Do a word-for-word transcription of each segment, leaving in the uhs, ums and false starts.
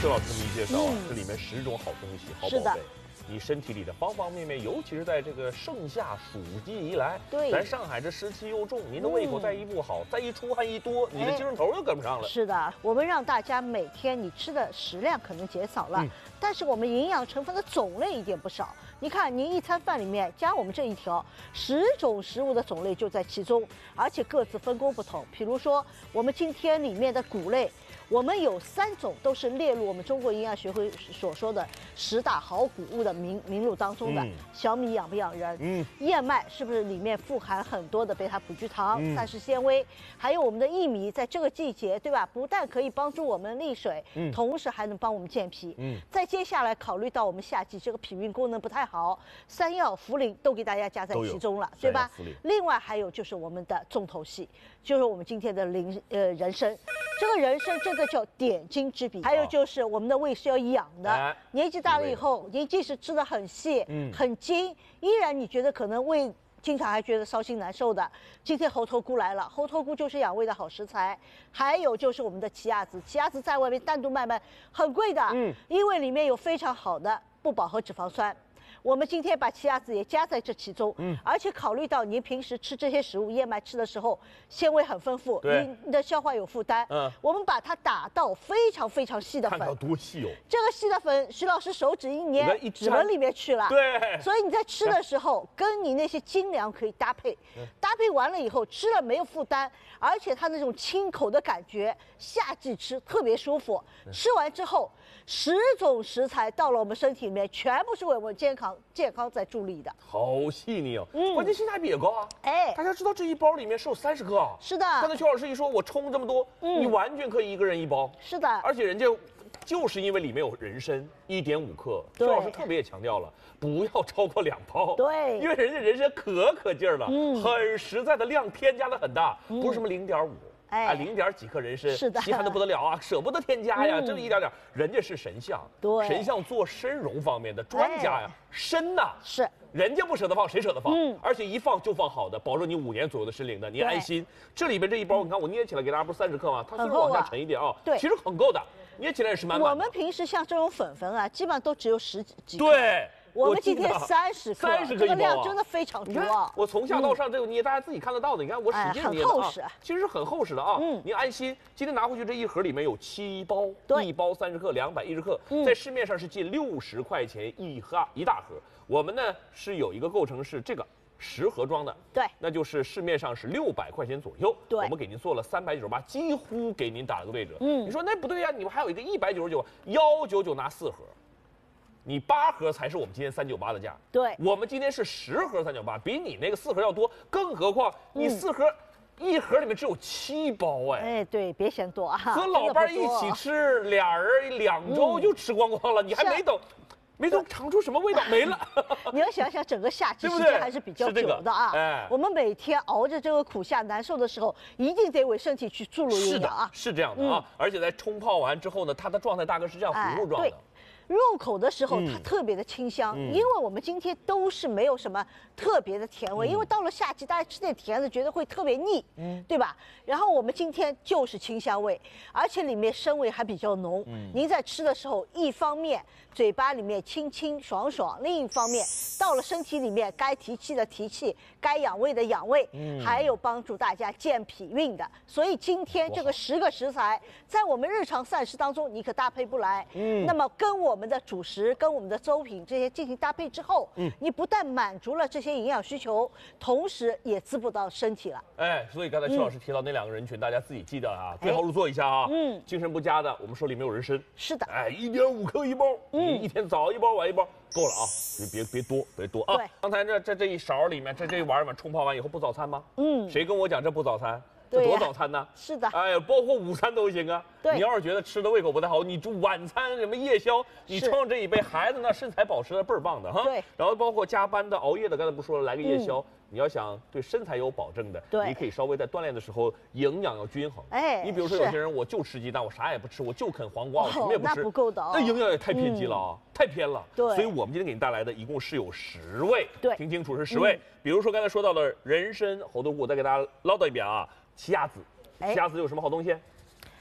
薛老师这么一介绍啊，这里面十种好东西、好宝贝。你身体里的方方面面，尤其是在这个盛夏暑季一来， 对， 咱上海这湿气又重，您的胃口再一不好，再一出汗一多，你的精神头又跟不上了。 是的，我们让大家每天你吃的食量可能减少了，嗯、但是我们营养成分的种类一点不少。你看，您一餐饭里面加我们这一条，十种食物的种类就在其中，而且各自分工不同。比如说，我们今天里面的谷类，我们有三种都是列入我们中国营养学会所说的十大好谷物的名名录当中的。嗯、小米养不养人？嗯，燕麦是不是里面富含很多的贝塔葡聚糖、嗯、膳食纤维？还有我们的薏米，在这个季节，对吧？不但可以帮助我们利水，嗯，同时还能帮我们健脾。嗯，再接下来考虑到我们夏季这个脾运功能不太好，山药、茯苓都给大家加在其中了，对吧？另外还有就是我们的重头戏，就是我们今天的灵呃人参，这个人参真的叫点睛之笔。还有就是我们的胃是要养的，哎、年纪大了以后，您即使吃的很细、嗯、很精，依然你觉得可能胃经常还觉得烧心难受的。今天猴头菇来了，猴头菇就是养胃的好食材。还有就是我们的奇亚籽，奇亚籽在外面单独卖卖很贵的，嗯，因为里面有非常好的不饱和脂肪酸。我们今天把奇亚籽也加在这其中，嗯，而且考虑到您平时吃这些食物，燕麦吃的时候纤维很丰富，对，你的消化有负担，嗯，我们把它打到非常非常细的粉， 看到多细哦！ 这个细的粉，徐老师手指一捏，指纹里面去了， 对， 所以你在吃的时候，跟你那些精粮可以搭配，搭配完了以后吃了没有负担，而且它那种清口的感觉，夏季吃特别舒服。吃完之后，十种食材到了我们身体里面，全部是为我们健康。健康在助力的， 好细腻哦，嗯，关键性价比也高啊。 哎， 大家知道这一包里面是有三十克啊。 是的。 刚才邱老师一说，我冲这么多，嗯，你完全可以一个人一包。 是的。 而且人家就是因为里面有人参一点五克，邱老师特别也强调了，不要超过两包。 对。 因为人家人参可可劲儿了，嗯，很实在的量添加的很大，不是什么零点五。哎，零点几克人参， 是的， 稀罕的不得了啊，舍不得添加呀，嗯、这一点点，人家是神象， 对， 神象做参茸方面的专家呀，参呐、 哎、是， 人家不舍得放，谁舍得放？嗯，而且一放就放好的，保证你五年左右的参龄的，你安心。这里边这一包，你看我捏起来给大家不是三十克吗？它虽然往下沉一点啊， 对， 其实很够的，捏起来也是满满的。 我们平时像这种粉粉啊，基本上都只有十几克。 对。 我们今天三十克， 三十克一包、啊， 这个量真的非常多、啊。 我从下到上这个捏，大家自己看得到的。你看我使劲捏的啊， 很厚实， 其实是很厚实的啊。嗯，您安心，今天拿回去这一盒里面有七包，一包三十克，两百一十克，嗯、在市面上是近六十块钱一盒一大盒。我们呢是有一个构成是这个十盒装的， 对， 那就是市面上是六百块钱左右。 对， 我们给您做了三百九十八，几乎给您打了个对折。嗯，你说那不对呀、啊，你们还有一个一百九十九，幺九九拿四盒。你八盒才是我们今天三九八的价， 对， 我们今天是十盒三九八，比你那个四盒要多，更何况你四盒、嗯、一盒里面只有七包哎， 哎对，别嫌多啊， 和老伴一起吃，俩人两周就吃光光了，嗯、你还没等。没等尝出什么味道，没了。 你要想想，整个夏季时间还是比较久的啊。 这个哎、 我们每天熬着这个苦夏难受的时候，一定得为身体去注入营养啊。 是这样的啊，嗯、而且在冲泡完之后呢，它的状态大概是这样糊糊状的。 哎入口的时候它特别的清香，嗯、因为我们今天都是没有什么特别的甜味，嗯、因为到了夏季，大家吃点甜的觉得会特别腻，嗯，对吧？然后我们今天就是清香味，而且里面参味还比较浓。嗯，您在吃的时候，一方面嘴巴里面清清爽爽，另一方面到了身体里面该提气的提气，该养胃的养胃，嗯，还有帮助大家健脾运的。所以今天这个十个食材，在我们日常膳食当中，你可搭配不来。嗯，那么跟我们我们的主食跟我们的粥品这些进行搭配之后，嗯，你不但满足了这些营养需求，同时也滋补到身体了。 哎，所以刚才邱老师提到那两个人群，嗯、大家自己记得啊，对号入座一下啊。嗯，精神不佳的，我们说里面有人参。 是的。 哎，一点五克一包，嗯，一天早一包晚一包够了啊，别别别多别多啊。 对。 刚才这这这一勺里面，这这一碗碗冲泡完以后不早餐吗？嗯。谁跟我讲这不早餐？这多早餐呢？ 是的， 哎，包括午餐都行啊。 对， 你要是觉得吃的胃口不太好，你就晚餐什么夜宵，你冲上这一杯，孩子那身材保持的倍儿棒的哈。 对。然后包括加班的、熬夜的，刚才不说了，来个夜宵，嗯、你要想对身材有保证的， 对， 你可以稍微在锻炼的时候营养要均衡。哎，你比如说有些人我就吃鸡蛋，我啥也不吃，我就啃黄瓜，我什么也不吃， 那不够的， 那营养也太偏激了啊，太偏了。 对。 所以我们今天给您带来的一共是有十味， 对， 听清楚是十味。比如说刚才说到的人参、猴头菇，我再给大家唠叨一遍啊，奇亚籽。奇亚籽有什么好东西？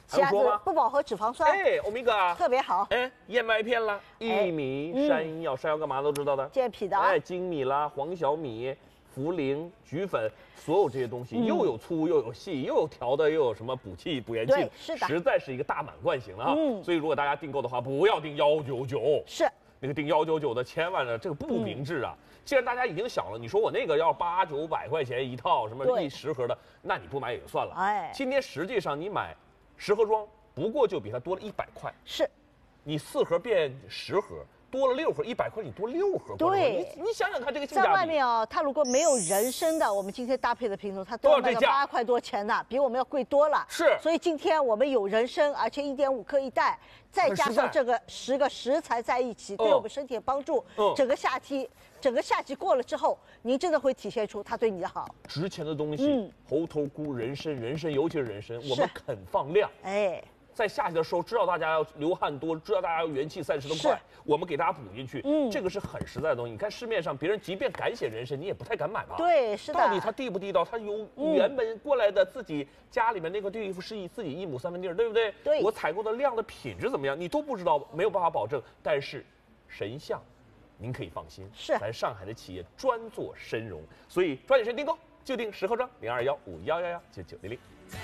奇亚籽不饱和脂肪酸， 哎，欧米伽特别好。 哎，燕麦片啦，薏米、山药，山药干嘛都知道的， 健脾的。 哎，精米啦，黄小米、茯苓、菊粉，所有这些东西又有粗又有细，又有调的，又有什么补气补元气， 对，是的， 实在是一个大满贯型的啊。嗯，所以如果大家订购的话，不要订幺九九， 是那个订幺九九的，千万呢，这个不明智啊。既然大家已经想了，你说我那个要八九百块钱一套，什么一十盒的，那你不买也就算了。哎，今天实际上你买十盒装，不过就比它多了一百块。 是， 你四盒变十盒，多了六盒，一百块你多六盒。 对， 你你想想看这个性价比。 在外面啊，它如果没有人参的，我们今天搭配的品种，它都要卖到八块多钱呢，比我们要贵多了。 是， 所以今天我们有人参，而且一点五克一袋，再加上这个十个食材在一起，对我们身体的帮助。嗯，整个夏季。整个夏季过了之后，您真的会体现出它对你的好。 值钱的东西，嗯，猴头菇、人参、人参，尤其是人参，我们肯放量。哎，在夏季的时候，知道大家要流汗多，知道大家要元气散失的快，我们给大家补进去。嗯，这个是很实在的东西。你看市面上别人即便敢写人参，你也不太敢买吧？ 对，是的。 到底它地不地道？它有原本过来的自己家里面那个地是以自己一亩三分地，对不对？ 对。 我采购的量的品质怎么样，你都不知道，没有办法保证。但是，神像。您可以放心， 是咱上海的企业专做参茸，所以抓紧时间订购，就订十盒装，零二幺五幺幺幺九九零零。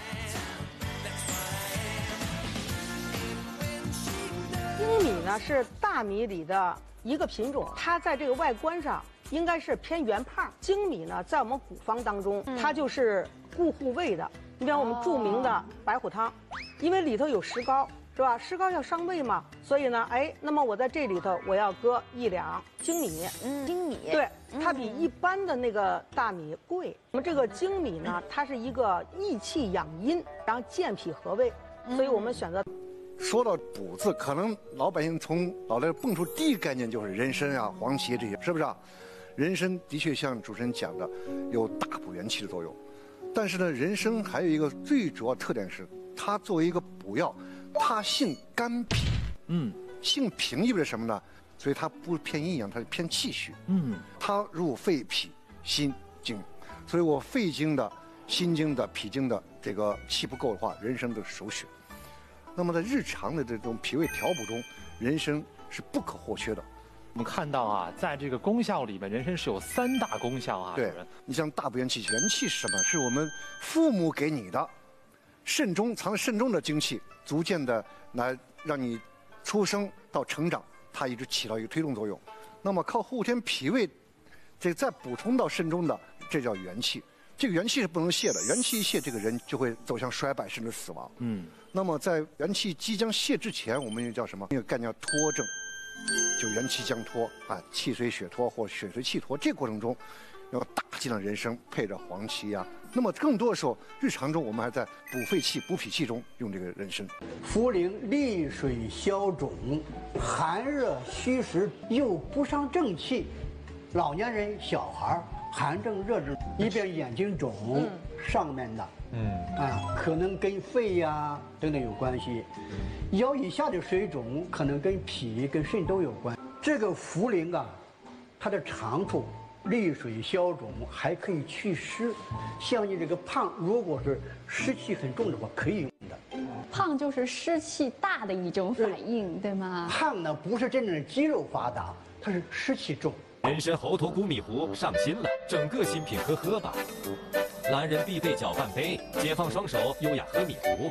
精米呢是大米里的一个品种，它在这个外观上应该是偏圆胖。精米呢，在我们古方当中，它就是固护胃的。你比方我们著名的白虎汤，因为里头有石膏。是吧？石膏要伤胃嘛，所以呢，哎，那么我在这里头我要搁一两精米， 嗯，精米， 对，它比一般的那个大米贵。那么这个精米呢，它是一个益气养阴，然后健脾和胃，所以我们选择。 说到补字，可能老百姓从脑袋蹦出第一概念就是人参啊、黄芪这些，是不是啊？人参的确像主持人讲的，有大补元气的作用，但是呢，人参还有一个最主要特点是，它作为一个补药。它性甘平，嗯，性平意味着什么呢？所以它不偏阴阳，它是偏气虚，嗯，它入肺、脾、心经，所以我肺经的、心经的、脾经的这个气不够的话，人参都是首选。那么在日常的这种脾胃调补中，人参是不可或缺的。 我们看到啊，在这个功效里面，人参是有三大功效啊。 对，你像大补元气，元气是什么？是我们父母给你的。肾中藏在肾中的精气，逐渐的来让你出生到成长，它一直起到一个推动作用。那么靠后天脾胃，这再补充到肾中的，这叫元气。这个元气是不能泄的，元气一泄，这个人就会走向衰败甚至死亡。嗯。那么在元气即将泄之前，我们又叫什么？那个概念叫脱症，就元气将脱啊，气随血脱或血随气脱。这个过程中，要大剂量人参配着黄芪呀、啊。那么更多的时候，日常中我们还在补肺气、补脾气中用这个人参。 茯苓利水消肿，寒热虚实又不伤正气。老年人、小孩寒症、热症，一边眼睛肿，嗯、上面的，嗯啊，可能跟肺呀、啊、等等有关系。腰以下的水肿可能跟脾、跟肾都有关。这个茯苓啊，它的长处。利水消肿，还可以祛湿。像你这个胖，如果是湿气很重的话，可以用的。 胖就是湿气大的一种反应，对吗？ 胖呢不是真正的肌肉发达，它是湿气重。 人参猴头菇米糊上新了，整个新品喝喝吧。男人必备搅拌杯，解放双手，优雅喝米糊。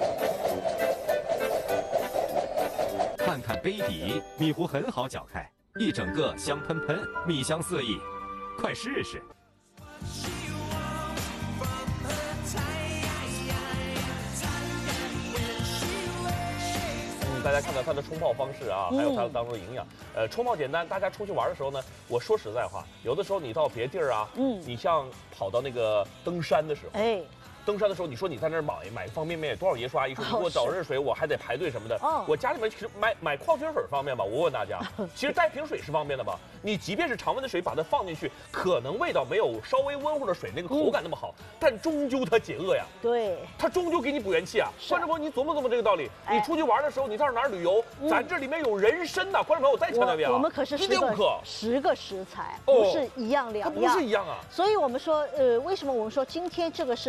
看看杯底，米糊很好搅开，一整个香喷喷，米香四溢。快试试！ 嗯，大家看到它的冲泡方式啊，还有它当中的营养。呃，冲泡简单，大家出去玩的时候呢，我说实在话，有的时候你到别地儿啊，嗯，你像跑到那个登山的时候，哎。登山的时候，你说你在那儿买买方便面，多少爷叔阿姨说你给我找热水，我还得排队什么的。哦，我家里面其实买买矿泉水方便吧？我问大家，其实带瓶水是方便的吧？你即便是常温的水，把它放进去，可能味道没有稍微温乎的水那个口感那么好，嗯、但终究它解饿呀。 对， 它终究给你补元气啊。观众朋友，你琢磨琢磨这个道理。哎、你出去玩的时候，你到哪儿旅游，嗯、咱这里面有人参呐。观众朋友，我再强调一遍啊， 我们可是十个十个食材， 哦、 不是一样两样。 它不是一样啊。 所以我们说，呃，为什么我们说今天这个是神像？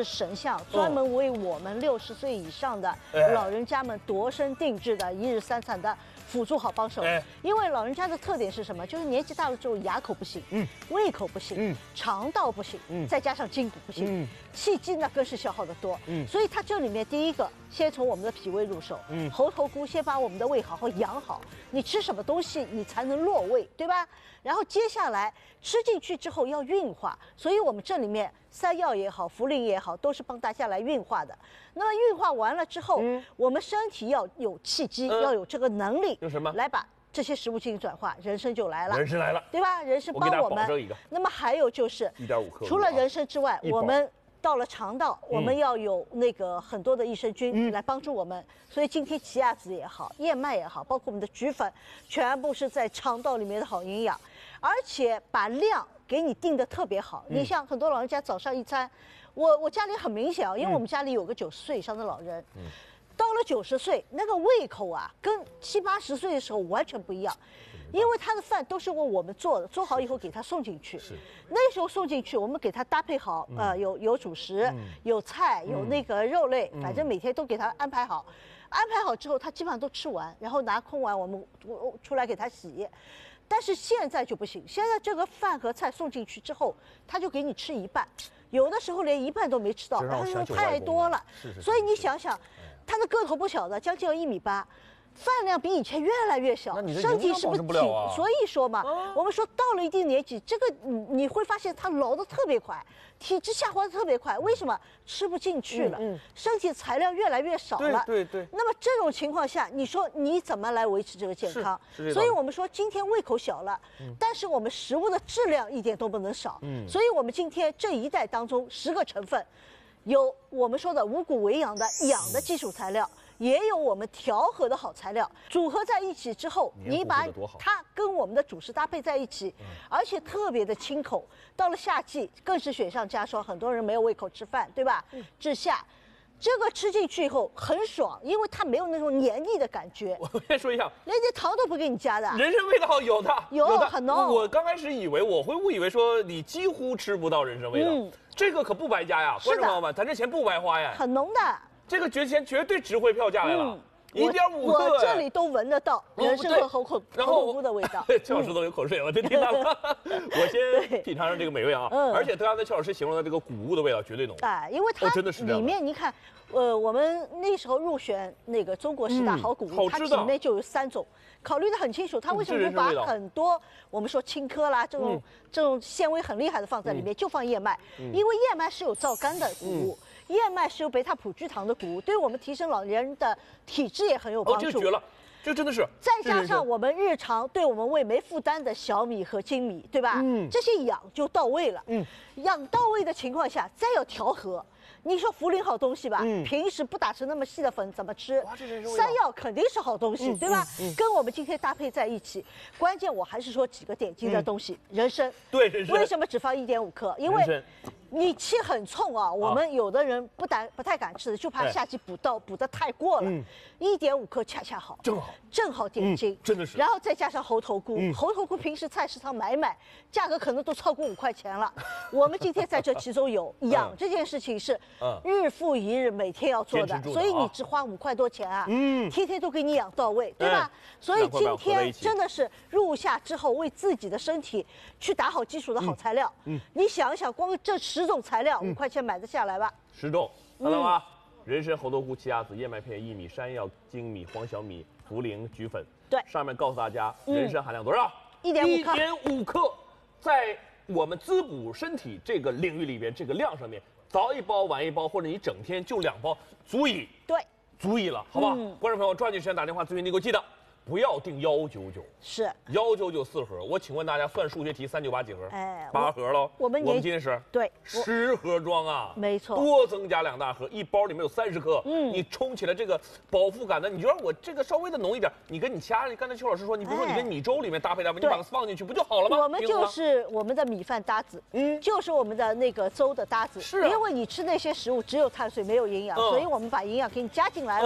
象，专门为我们六十岁以上的老人家们度身定制的一日三餐的辅助好帮手。因为老人家的特点是什么？就是年纪大了之后牙口不行，嗯，胃口不行，嗯，肠道不行，嗯，再加上筋骨不行，嗯，气机呢更是消耗的多，嗯，所以它这里面第一个先从我们的脾胃入手，嗯，猴头菇先把我们的胃好好养好，你吃什么东西你才能落胃，对吧？然后接下来吃进去之后要运化，所以我们这里面山药也好，茯苓也好，都是帮大家来运化的。那么运化完了之后，嗯、我们身体要有气机，嗯、要有这个能力， 有什么来把这些食物进行转化，人参就来了， 人参来了， 对吧？人参帮我们。 我一个那么还有就是一点五克， 除了人参之外，我们。到了肠道，我们要有那个很多的益生菌来帮助我们，嗯、所以今天奇亚籽也好，燕麦也好，包括我们的菊粉，全部是在肠道里面的好营养，而且把量给你定的特别好。嗯、你像很多老人家早上一餐，我我家里很明显啊，因为我们家里有个九十岁以上的老人，嗯、到了九十岁，那个胃口啊，跟七八十岁的时候完全不一样。因为他的饭都是为我们做的，做好以后给他送进去。是，那时候送进去，我们给他搭配好，嗯、呃，有有主食，嗯、有菜，有那个肉类，嗯、反正每天都给他安排好。安排好之后，他基本上都吃完，然后拿空碗我们出来给他洗。但是现在就不行，现在这个饭和菜送进去之后，他就给你吃一半，有的时候连一半都没吃到，他说太多了。是是。所以你想想，他的个头不小的，将近要一米八。饭量比以前越来越小，身体是不是挺？所以说嘛，啊、我们说到了一定年纪，这个你你会发现他老得特别快，体质下滑的特别快。为什么？吃不进去了，嗯嗯、身体材料越来越少了。 对对对。 那么这种情况下，你说你怎么来维持这个健康？所以我们说今天胃口小了，嗯、但是我们食物的质量一点都不能少。嗯。所以我们今天这一代当中十个成分，有我们说的五谷为养的养的基础材料。也有我们调和的好材料，组合在一起之后，你把它跟我们的主食搭配在一起，嗯、而且特别的清口。到了夏季，更是雪上加霜，很多人没有胃口吃饭，对吧？嗯、治夏，这个吃进去以后很爽，因为它没有那种黏腻的感觉。 我先说一下， 人家糖都不给你加的， 人参味道有的， 有的很浓。 我刚开始以为我会误以为说你几乎吃不到人参味道，嗯、这个可不白加呀，观众朋友们，咱这钱不白花呀， 很浓的。这个绝钱绝对值回票价来了，一点五克， 我这里都闻得到人参和猴口猴头菇的味道。 邱老师都有口水了，这听到了。我先品尝上这个美味啊，而且刚才邱老师形容的这个谷物的味道绝对浓。 哎，因为它里面你看，呃，我们那时候入选那个中国十大好谷物，它里面就有三种，考虑得很清楚。它为什么不把很多我们说青稞啦这种这种纤维很厉害的放在里面，就放燕麦，因为燕麦是有皂苷的谷物。燕麦是有贝塔葡聚糖的谷物，对我们提升老年人的体质也很有帮助。 哦，这个绝了，这真的是。 再加上我们日常对我们胃没负担的小米和精米，对吧？嗯，这些养就到位了。嗯，养到位的情况下，再要调和。你说茯苓好东西吧，嗯、平时不打成那么细的粉怎么吃？山药肯定是好东西，嗯、对吧？嗯嗯、跟我们今天搭配在一起，关键我还是说几个点睛的东西。嗯、人参， 对人参， 为什么只放一点五克？因为你气很冲啊，我们有的人不敢不太敢吃的，就怕夏季补到补得太过了。一点五克恰恰好， 正好正好点睛， 真的是。 然后再加上猴头菇，猴头菇平时菜市场买买，价格可能都超过五块钱了。我们今天在这其中有养这件事情是日复一日每天要做的，所以你只花五块多钱啊，嗯，天天都给你养到位，对吧？所以今天真的是入夏之后为自己的身体去打好基础的好材料。嗯，你想一想，光这十种材料五块钱买得下来吧？ 十种，看到吗？人参、猴头菇、奇亚籽、燕麦片、薏米、山药、精米、黄小米、茯苓、菊粉。 对， 上面告诉大家，人参含量多少？ 一点五克。 一点五克，在我们滋补身体这个领域里边，这个量上面，早一包晚一包，或者你整天就两包，足以。 对， 足以了，好不好？嗯、观众朋友，抓紧时间打电话咨询，你给我记得。不要定幺九九， 是幺九九四盒。我请问大家，算数学题，三九八几盒？哎，八盒喽。我们我们今天是对十盒装啊， 没错， 多增加两大盒，一包里面有三十克。嗯，你冲起来这个饱腹感的，你觉得我这个稍微的浓一点，你跟你其他，刚才邱老师说，你比如说你跟米粥里面搭配搭配，你把它放进去不就好了吗？ 我们就是我们的米饭搭子，嗯，就是我们的那个粥的搭子。 是， 因为你吃那些食物只有碳水没有营养，所以我们把营养给你加进来了。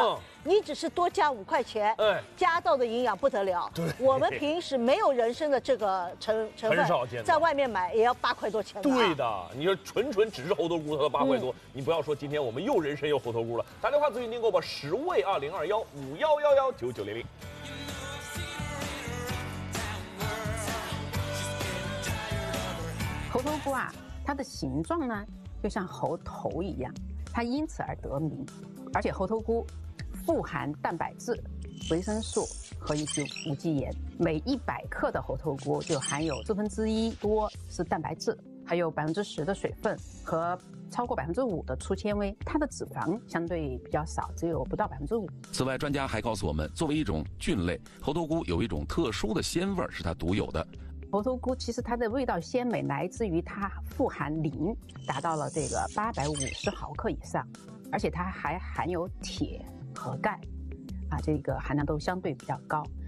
你只是多加五块钱， 哎， 加到的营养不得了。 对， 我们平时没有人参的这个成成分， 很少见， 在外面买也要八块多钱。 对的，你说纯纯只是猴头菇，它都八块多，嗯、你不要说今天我们又人参又猴头菇了。打电话咨询订购吧，十位二零二幺五幺幺幺九九零零。 猴头菇啊，它的形状呢，就像猴头一样，它因此而得名。而且猴头菇富含蛋白质、维生素和一些无机盐，每一百克的猴头菇就含有四分之一多是蛋白质，还有百分之十的水分和超过百分之五的粗纤维，它的脂肪相对比较少，只有不到百分之五。 此外，专家还告诉我们，作为一种菌类，猴头菇有一种特殊的鲜味是它独有的。 猴头菇其实它的味道鲜美来自于它富含磷，达到了这个八百五十毫克以上，而且它还含有铁和钙，啊，这个含量都相对比较高。